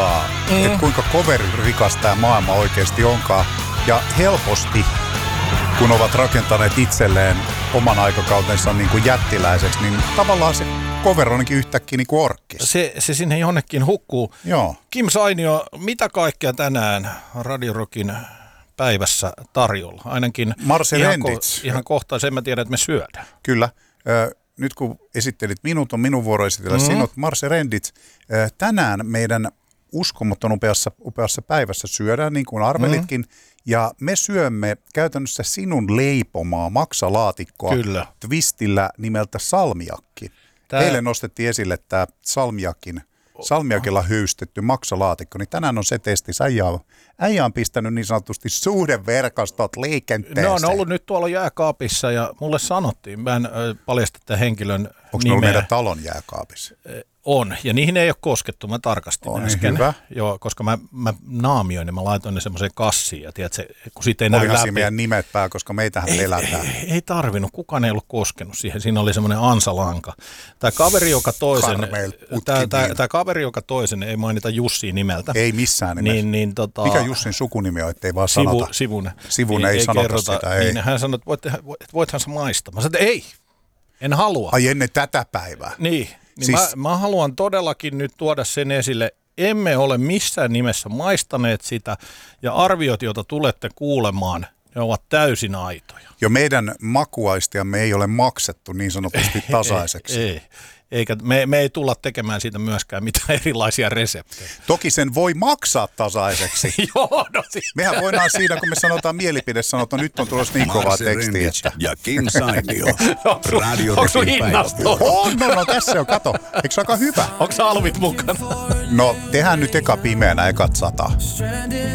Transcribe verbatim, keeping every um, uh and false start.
osoittaa, mm. että kuinka coveririkas tämä maailma oikeasti onkaan. Ja helposti, kun ovat rakentaneet itselleen oman aikakautensa niin kuin jättiläiseksi, niin tavallaan se cover onkin yhtäkkiä niin kuin orkkis. Se, se sinne jonnekin hukkuu. Joo. Kim Sainio, mitä kaikkea tänään Radio Rockin päivässä tarjolla? Ainakin Marse ihan, Rendits. ko- ihan kohta sen mä tiedän, että me syödään. Kyllä. Nyt kun esittelit minut, on minun vuoro esitellä mm-hmm. sinut. Marse Rendits, tänään meidän uskomaton upeassa, upeassa päivässä syödään, niin kuin arvelitkin. Mm-hmm. Ja me syömme käytännössä sinun leipomaa maksalaatikkoa Kyllä. twistillä nimeltä salmiakki. Tää... Eilen nostettiin esille tämä salmiakin, salmiakilla hyystetty maksalaatikko, niin tänään on se testi. Äijä on, äijä on pistänyt niin sanotusti suhdeverkostot liikenteeseen. Ne on ollut nyt tuolla jääkaapissa ja mulle sanottiin, mä en paljasta tämän henkilön nimeä. Onko ne ollut meidän talon jääkaapissa? On, ja niihin ei ole koskettu, mä tarkastin on äsken. Hyvä. Joo, koska mä, mä naamioin ja mä laitoin ne semmoiseen kassiin, ja tiedätkö, kun siitä ei näy läpi. Olihan meidän nimet pää, koska meitähän ei, pelätään. Ei, ei, ei tarvinnut, kukaan ei ollut koskenut siihen, siinä oli semmoinen ansalanka. Tämä kaveri, joka toisen, tämä, tämä, tämä kaveri, joka toisen, ei mainita Jussia nimeltä. Ei missään nimessä. Niin, niin, tota, mikä Jussin sukunimi on, ettei vaan sivu, sanota? Sivun. Sivun niin, ei, ei sanota kerrota, sitä, ei. Niin, hän sanoi, että voit, voithan sä maistaa. Mä sanoin, että ei, en halua. Ai ennen tätä päivää? Niin. Niin siis... mä, mä haluan todellakin nyt tuoda sen esille. Emme ole missään nimessä maistaneet sitä, ja arviot, joita tulette kuulemaan, ne ovat täysin aitoja. Jo meidän makuaistiamme ei ole maksettu niin sanotusti tasaiseksi. Ei, ei. Eikä, me, me ei tulla tekemään siitä myöskään mitään erilaisia reseptejä. Toki sen voi maksaa tasaiseksi. Joo, no siis. Mehän voidaan siinä, kun me sanotaan mielipide, sanotaan, että nyt on tulossa niin kovaa tekstiä. Että... Ja Kim Sainio. Radio Onko sun innostunut? On, no, no tässä on, kato. Eikö se aika hyvä? Onko sä alvit mukana? No, tehdään nyt eka pimeänä ekat sata.